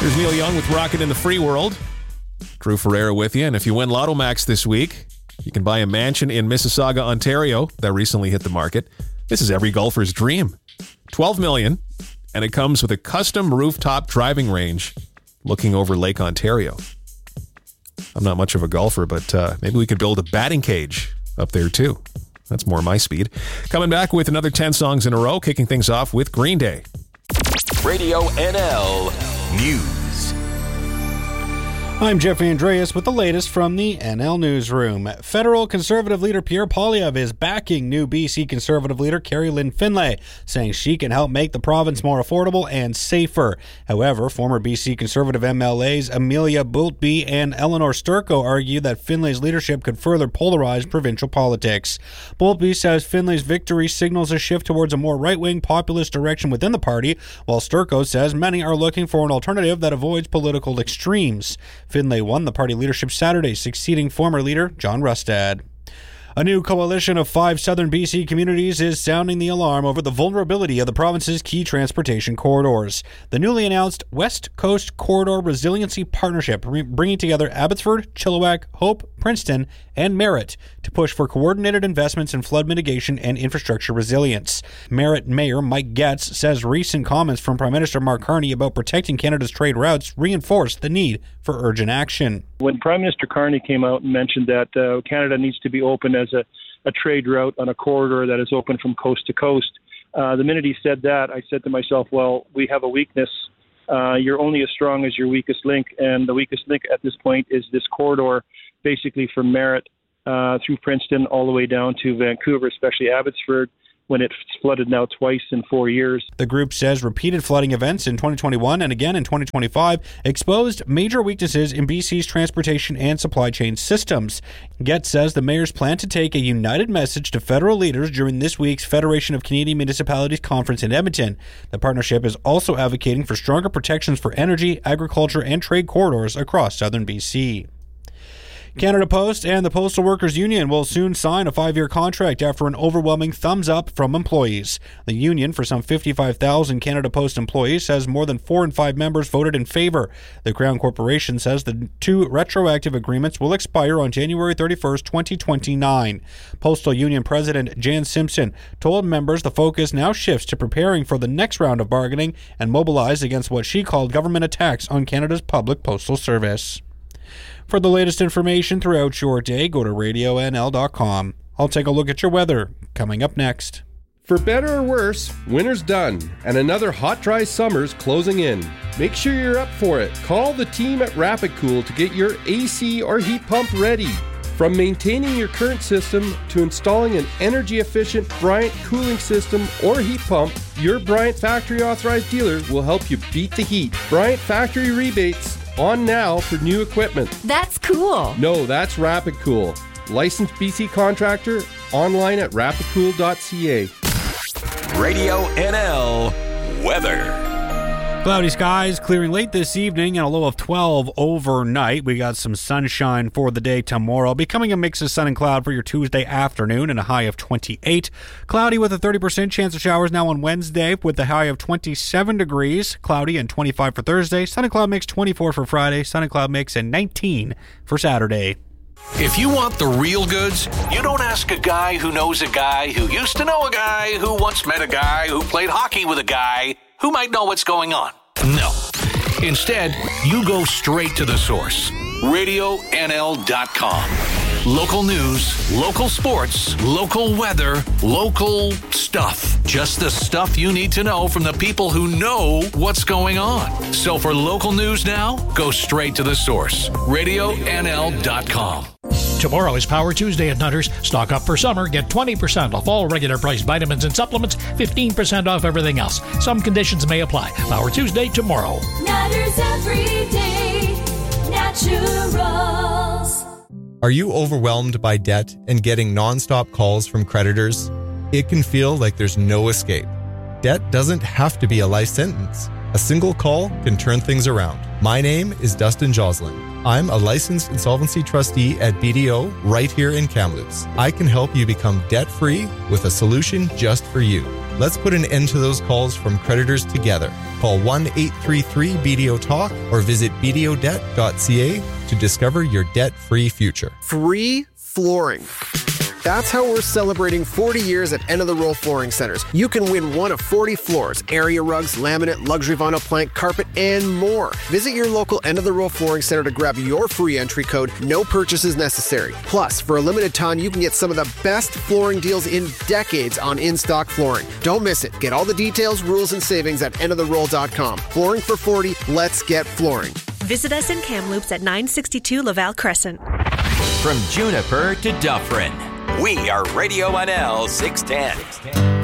Here's Neil Young with Rocket in the Free World. Drew Ferreira with you. And if you win Lotto Max this week, you can buy a mansion in Mississauga, Ontario that recently hit the market. This is every golfer's dream. $12 million, and it comes with a custom rooftop driving range looking over Lake Ontario. I'm not much of a golfer, but maybe we could build a batting cage up there too. That's more my speed. Coming back with another 10 songs in a row, kicking things off with Green Day. Radio NL News. I'm Jeff Andreas with the latest from the NL Newsroom. Federal Conservative leader Pierre Poilievre is backing new BC Conservative leader Carrie Lynn Finlay, saying she can help make the province more affordable and safer. However, former BC Conservative MLAs Amelia Boultby and Eleanor Sturco argue that Finlay's leadership could further polarize provincial politics. Boultby says Finlay's victory signals a shift towards a more right-wing populist direction within the party, while Sturco says many are looking for an alternative that avoids political extremes. Finlay won the party leadership Saturday, succeeding former leader John Rustad. A new coalition of 5 southern BC communities is sounding the alarm over the vulnerability of the province's key transportation corridors. The newly announced West Coast Corridor Resiliency Partnership, bringing together Abbotsford, Chilliwack, Hope, Princeton, and Merritt to push for coordinated investments in flood mitigation and infrastructure resilience. Merritt Mayor Mike Getz says recent comments from Prime Minister Mark Carney about protecting Canada's trade routes reinforced the need for urgent action. When Prime Minister Carney came out and mentioned that Canada needs to be open as a trade route on a corridor that is open from coast to coast, the minute he said that, I said to myself, well, we have a weakness. You're only as strong as your weakest link, and the weakest link at this point is this corridor, basically from Merritt through Princeton all the way down to Vancouver, especially Abbotsford, when it's flooded now twice in 4 years. The group says repeated flooding events in 2021 and again in 2025 exposed major weaknesses in BC's transportation and supply chain systems. Getz says the mayor's plan to take a united message to federal leaders during this week's Federation of Canadian Municipalities conference in Edmonton. The partnership is also advocating for stronger protections for energy, agriculture, and trade corridors across southern BC. Canada Post and the Postal Workers Union will soon sign a 5-year contract after an overwhelming thumbs up from employees. The union, for some 55,000 Canada Post employees, says more than 4 in 5 members voted in favor. The Crown Corporation says the 2 retroactive agreements will expire on January 31st, 2029. Postal Union President Jan Simpson told members the focus now shifts to preparing for the next round of bargaining and mobilize against what she called government attacks on Canada's public postal service. For the latest information throughout your day, go to radionl.com. I'll take a look at your weather coming up next. For better or worse, winter's done, and another hot, dry summer's closing in. Make sure you're up for it. Call the team at Rapid Cool to get your AC or heat pump ready. From maintaining your current system to installing an energy-efficient Bryant cooling system or heat pump, your Bryant Factory Authorized dealer will help you beat the heat. Bryant Factory rebates on now for new equipment. That's cool. No, that's Rapid Cool. Licensed BC contractor, online at rapidcool.ca. Radio NL weather. Cloudy skies clearing late this evening and a low of 12 overnight. We got some sunshine for the day tomorrow, becoming a mix of sun and cloud for your Tuesday afternoon and a high of 28. Cloudy with a 30% chance of showers now on Wednesday with a high of 27 degrees. Cloudy and 25 for Thursday. Sun and cloud mix 24 for Friday. Sun and cloud mix and 19 for Saturday. If you want the real goods, you don't ask a guy who knows a guy who used to know a guy who once met a guy who played hockey with a guy who might know what's going on. No. Instead, you go straight to the source. RadioNL.com. Local news, local sports, local weather, local stuff. Just the stuff you need to know from the people who know what's going on. So for local news now, go straight to the source. RadioNL.com. Tomorrow is Power Tuesday at Nutters. Stock up for summer. Get 20% off all regular priced vitamins and supplements, 15% off everything else. Some conditions may apply. Power Tuesday tomorrow. Nutters Everyday Naturals. Are you overwhelmed by debt and getting nonstop calls from creditors? It can feel like there's no escape. Debt doesn't have to be a life sentence. A single call can turn things around. My name is Dustin Joslin. I'm a licensed insolvency trustee at BDO right here in Kamloops. I can help you become debt-free with a solution just for you. Let's put an end to those calls from creditors together. Call 1-833-BDO-TALK or visit bdodebt.ca to discover your debt-free future. Free flooring. That's how we're celebrating 40 years at End of the Roll Flooring Centers. You can win one of 40 floors, area rugs, laminate, luxury vinyl plank, carpet, and more. Visit your local End of the Roll Flooring Center to grab your free entry code. No purchases necessary. Plus, for a limited time, you can get some of the best flooring deals in decades on in-stock flooring. Don't miss it. Get all the details, rules, and savings at endoftheroll.com. Flooring for 40. Let's get flooring. Visit us in Kamloops at 962 Laval Crescent. From Juniper to Dufferin, we are Radio NL 610.